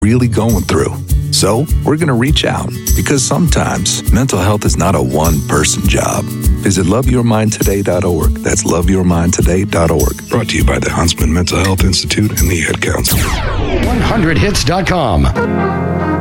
really going through. So we're going to reach out because sometimes mental health is not a one-person job. Visit loveyourmindtoday.org. That's loveyourmindtoday.org. Brought to you by the Huntsman Mental Health Institute and the Ad Council. 100hits.com.